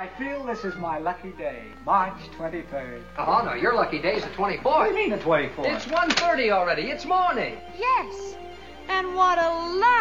I feel this is my lucky day, March 23rd. Oh, no, your lucky day's the 24th. What do you mean the 24th? It's 1:30 already. It's morning. Yes. And what a